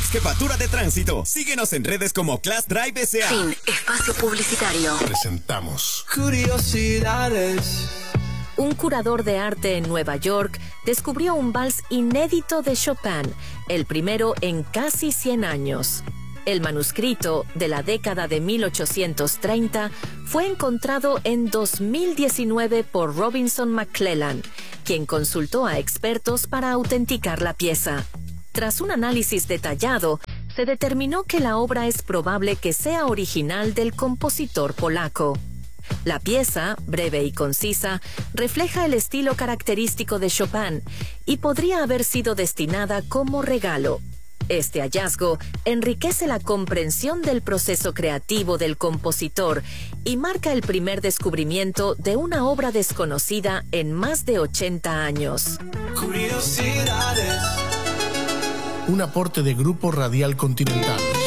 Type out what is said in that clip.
jefatura de tránsito. Síguenos en redes como Class Drive SA. Fin. Espacio publicitario. Presentamos Curiosidades. Un curador de arte en Nueva York descubrió un vals inédito de Chopin, el primero en casi 100 años. El manuscrito, de la década de 1830, fue encontrado en 2019 por Robinson McClellan, quien consultó a expertos para autenticar la pieza. Tras un análisis detallado, se determinó que la obra es probable que sea original del compositor polaco. La pieza, breve y concisa, refleja el estilo característico de Chopin y podría haber sido destinada como regalo. Este hallazgo enriquece la comprensión del proceso creativo del compositor y marca el primer descubrimiento de una obra desconocida en más de 80 años. Curiosidades. un aporte de Grupo Radial Continental.